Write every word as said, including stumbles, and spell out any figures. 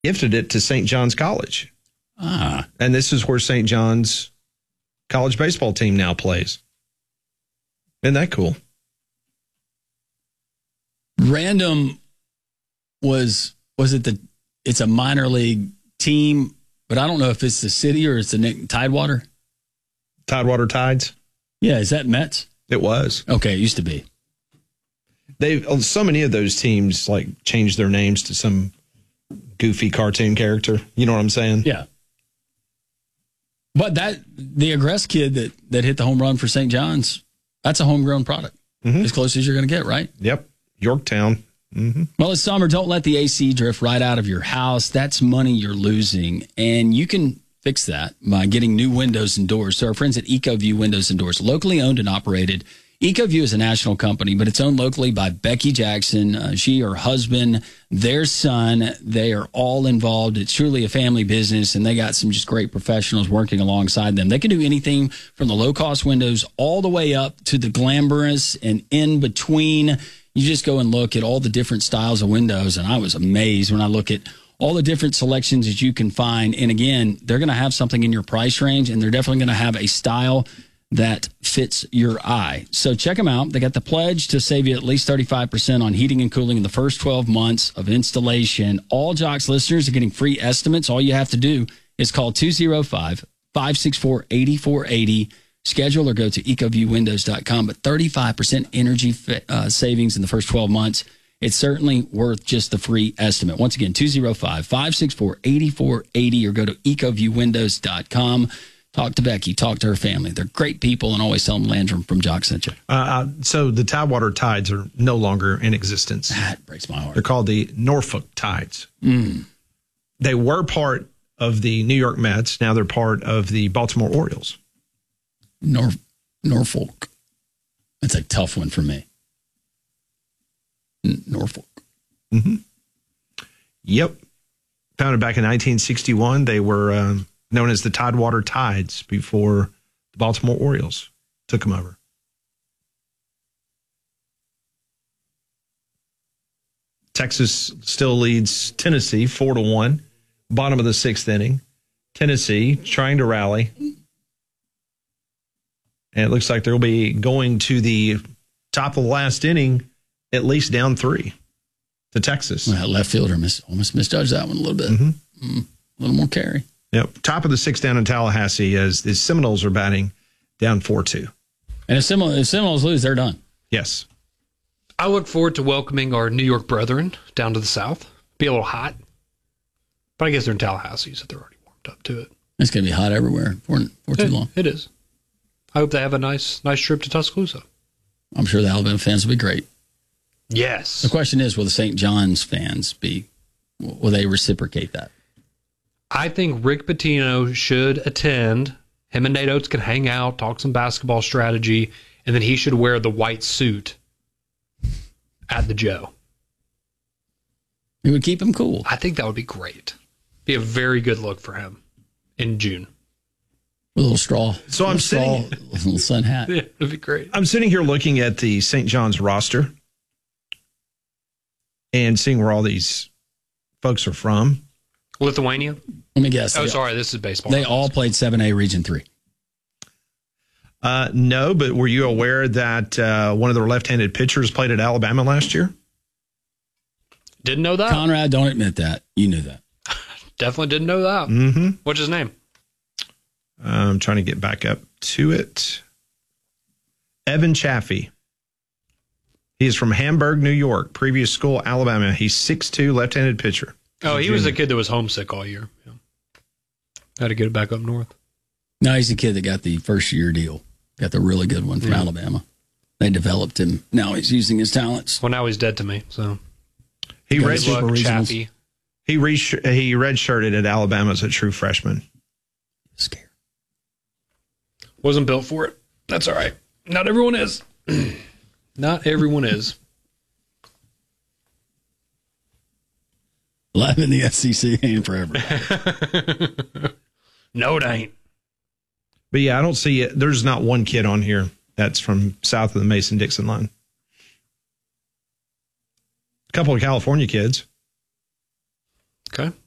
gifted it to Saint John's College. Ah. And this is where Saint John's college baseball team now plays. Isn't that cool? Random was, was it the, it's a minor league team, but I don't know if it's the city or it's the Tidewater. Tidewater Tides? Yeah, is that Mets? It was. Okay, it used to be. They so many of those teams like changed their names to some goofy cartoon character. You know what I'm saying? Yeah. But that the Agrest kid that, that hit the home run for Saint John's, that's a homegrown product. Mm-hmm. As close as you're going to get, right? Yep. Yorktown. Mm-hmm. Well, it's summer. Don't let the A C drift right out of your house. That's money you're losing. And you can fix that by getting new windows and doors. So our friends at EcoView Windows and Doors, locally owned and operated. EcoView is a national company, but it's owned locally by Becky Jackson. Uh, she, her husband, their son, they are all involved. It's truly a family business, and they got some just great professionals working alongside them. They can do anything from the low-cost windows all the way up to the glamorous and in between. You just go and look at all the different styles of windows, and I was amazed when I look at all the different selections that you can find. And again, they're going to have something in your price range, and they're definitely going to have a style that fits your eye. So check them out. They got the pledge to save you at least thirty-five percent on heating and cooling in the first twelve months of installation. All Jocks listeners are getting free estimates. All you have to do is call two oh five, five six four, eight four eight zero, schedule or go to ecoview windows dot com. But thirty-five percent energy uh, savings in the first twelve months. It's certainly worth just the free estimate. Once again, two oh five, five six four, eight four eight zero or go to ecoview windows dot com. Talk to Becky. Talk to her family. They're great people, and always tell them Landrum from Jock sent you. Uh, so the Tidewater Tides are no longer in existence. That breaks my heart. They're called the Norfolk Tides. Mm. They were part of the New York Mets. Now they're part of the Baltimore Orioles. Nor- Norfolk. That's a tough one for me. N- Norfolk. Mm-hmm. Yep. Founded back in nineteen sixty-one. They were um, known as the Tidewater Tides before the Baltimore Orioles took them over. Texas still leads Tennessee four to one. Bottom of the sixth inning. Tennessee trying to rally. And it looks like they'll be going to the top of the last inning, at least down three to Texas. Well, that left fielder miss, almost misjudged that one a little bit. Mm-hmm. Mm, a little more carry. Yep. Top of the sixth down in Tallahassee as the Seminoles are batting down four two. And if Seminoles, if Seminoles lose, they're done. Yes. I look forward to welcoming our New York brethren down to the south. Be a little hot. But I guess they're in Tallahassee, so they're already warmed up to it. It's going to be hot everywhere for, for too it, long. It is. I hope they have a nice nice trip to Tuscaloosa. I'm sure the Alabama fans will be great. Yes. The question is, will the Saint John's fans be, will they reciprocate that? I think Rick Pitino should attend. Him and Nate Oates can hang out, talk some basketball strategy, and then he should wear the white suit at the Joe. It would keep him cool. I think that would be great. Be a very good look for him in June. With a little straw. So I'm straw, sitting, little sun hat. Yeah, it'd be great. I'm sitting here looking at the Saint John's roster and seeing where all these folks are from. Lithuania? Let me guess. Oh, sorry, this is baseball. They all played seven A Region three. Uh, no, but were you aware that uh, one of their left-handed pitchers played at Alabama last year? Didn't know that. Conrad, don't admit that. You knew that. Definitely didn't know that. Mm-hmm. What's his name? I'm trying to get back up to it. Evan Chaffee. He is from Hamburg, New York. Previous school, Alabama. He's six foot two, left-handed pitcher. Oh, he was the kid that was homesick all year. Yeah. Had to get it back up north. No, he's the kid that got the first-year deal. Got the really good one from yeah. Alabama. They developed him. Now he's using his talents. Well, now he's dead to me, so. He Good red luck, Chappie. He re- he redshirted at Alabama as a true freshman. Scared. Wasn't built for it. That's all right. Not everyone is. Not everyone is. Live in the S E C ain't forever. No, it ain't. But yeah, I don't see it. There's not one kid on here that's from south of the Mason-Dixon line. A couple of California kids. Okay.